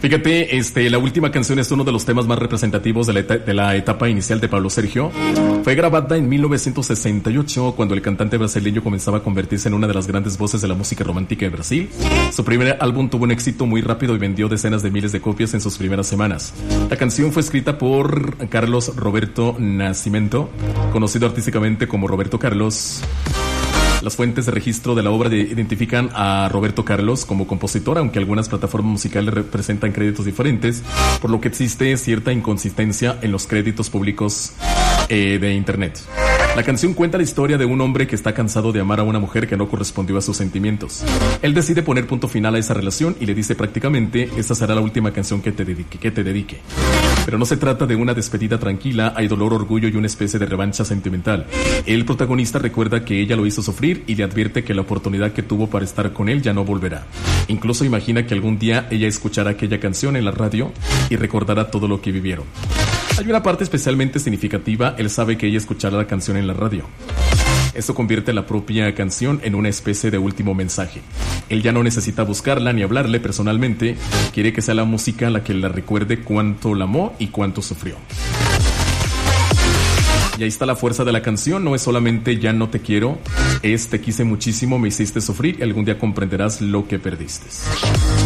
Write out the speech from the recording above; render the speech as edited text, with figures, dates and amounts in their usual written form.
Fíjate, la última canción es uno de los temas más representativos de la etapa inicial de Pablo Sergio. Fue grabada en 1968, cuando el cantante brasileño comenzaba a convertirse en una de las grandes voces de la música romántica de Brasil. Su primer álbum tuvo un éxito muy rápido y vendió decenas de miles de copias en sus primeras semanas. La canción fue escrita por Carlos Roberto Nascimento, conocido artísticamente como Roberto Carlos. Las fuentes de registro de la obra identifican a Roberto Carlos como compositor, aunque algunas plataformas musicales representan créditos diferentes, por lo que existe cierta inconsistencia en los créditos públicos de internet. La canción cuenta la historia de un hombre que está cansado de amar a una mujer que no correspondió a sus sentimientos. Él decide poner punto final a esa relación y le dice prácticamente: esta será la última canción que te dedique. Pero no se trata de una despedida tranquila, hay dolor, orgullo y una especie de revancha sentimental. El protagonista recuerda que ella lo hizo sufrir y le advierte que la oportunidad que tuvo para estar con él ya no volverá. Incluso imagina que algún día ella escuchará aquella canción en la radio y recordará todo lo que vivieron. Hay una parte especialmente significativa: él sabe que ella escuchará la canción en la radio. Esto convierte la propia canción en una especie de último mensaje. Él ya no necesita buscarla ni hablarle personalmente, quiere que sea la música la que la recuerde cuánto la amó y cuánto sufrió. Y ahí está la fuerza de la canción, no es solamente ya no te quiero, es te quise muchísimo, me hiciste sufrir y algún día comprenderás lo que perdiste.